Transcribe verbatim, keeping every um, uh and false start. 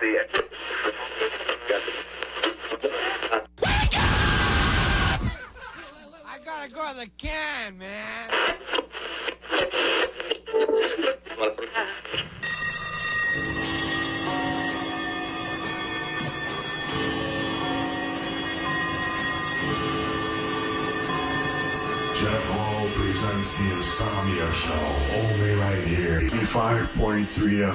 see it. I gotta go to the can, man. Jeff Hall presents the Insomnia Show, only right here, eighty-five point three